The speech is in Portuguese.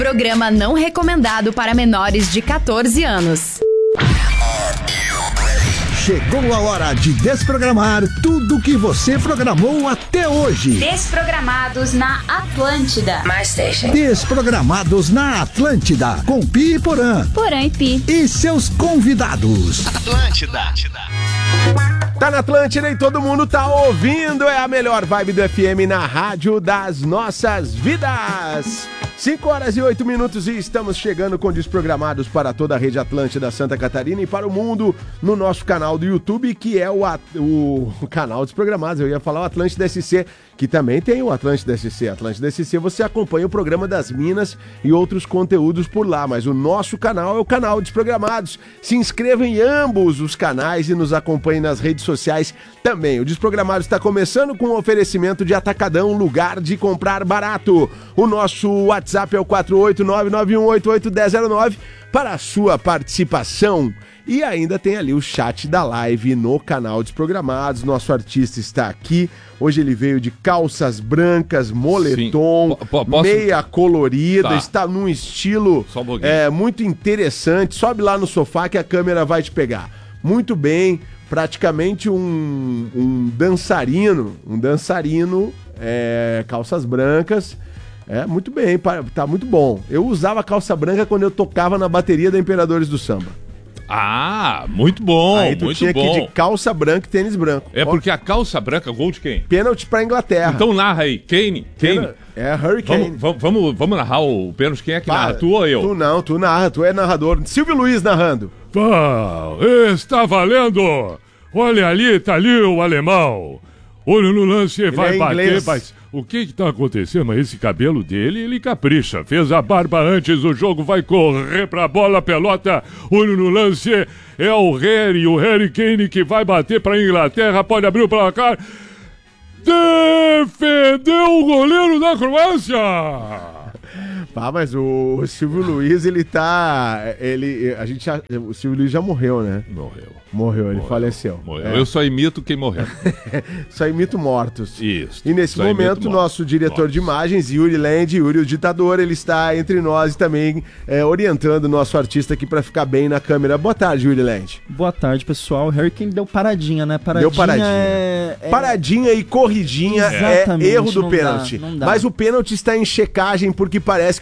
Programa não recomendado para menores de 14 anos. Chegou a hora de desprogramar tudo que você programou até hoje. Desprogramados na Atlântida. My station. Desprogramados na Atlântida, com Pi e Porã. Porã e Pi. E seus convidados. Atlântida. Tá na Atlântida e todo mundo tá ouvindo. É a melhor vibe do FM na rádio das nossas vidas. 5h08 e estamos chegando com Desprogramados para toda a rede Atlântida Santa Catarina e para o mundo no nosso canal do YouTube, que é o canal Desprogramados. Eu ia falar o Atlântida SC, que também tem o Atlântida SC. Atlântida SC, você acompanha o programa das Minas e outros conteúdos por lá, mas o nosso canal é o canal Desprogramados. Se inscreva em ambos os canais e nos acompanhe nas redes sociais também. O Desprogramados está começando com um oferecimento de Atacadão, lugar de comprar barato. O nosso WhatsApp é o 48991881009 para a sua participação. E ainda tem ali o chat da live no canal Desprogramados. Nosso artista está aqui. Hoje ele veio de calças brancas, moletom, meia colorida. Tá. Está num estilo muito interessante. Sobe lá no sofá que a câmera vai te pegar. Muito bem, praticamente um dançarino. Calças brancas. Muito bem, tá muito bom. Eu usava calça branca quando eu tocava na bateria da Imperadores do Samba. Ah, muito bom, aí tu muito tinha bom. que ir de calça branca e tênis branco. Porque a calça branca, gol de quem? Pênalti pra Inglaterra. Então narra aí, Kane. É Hurricane. Vamos narrar o pênalti, quem é que narra? Tu ou eu? Tu narra, tu é narrador. Silvio Luiz narrando. Está valendo! Olha ali, tá ali o alemão. Olho no lance, vai bater, mas o que tá acontecendo? Mas esse cabelo dele, ele capricha. Fez a barba antes do jogo, vai correr pra bola, pelota. Olho no lance, é o Harry Kane que vai bater pra Inglaterra, pode abrir o placar. Defendeu o goleiro da Croácia! Mas o Silvio Luiz, o Silvio Luiz já morreu, né? Morreu, ele faleceu. Eu só imito quem morreu. Só imito mortos. Isso. E nesse momento, nosso diretor de imagens, Yuri Land, Yuri o ditador, ele está entre nós e também orientando o nosso artista aqui para ficar bem na câmera. Boa tarde, Yuri Land. Boa tarde, pessoal. O Harry Kane deu paradinha, né? Paradinha e corridinha é erro do pênalti. Mas o pênalti está em checagem porque parece